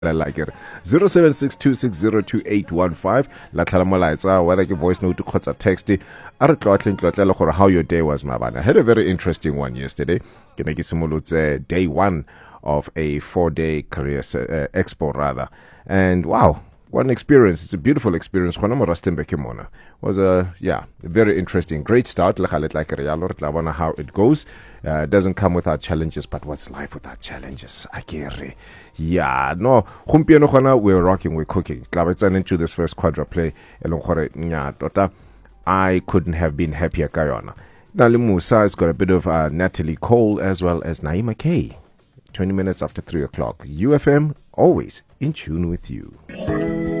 I like it. 0762602815. La tlhala molaetsa whether ke voice note kgotsa text. A re tlotleng gore how your day was mabana. I had a very interesting one yesterday. Ke ne ke simolotse day 1 of a 4-day career expo rather. And wow, what an experience. It's a beautiful experience. Was a very interesting. Great start. How it goes. It doesn't come without challenges, but what's life without challenges? Yeah, no. We're rocking, we're cooking. Into this first quadra play. I couldn't have been happier. Nali Musa has got a bit of Natalie Cole as well as Naima K. 20 minutes after 3 o'clock. UFM, always in tune with you.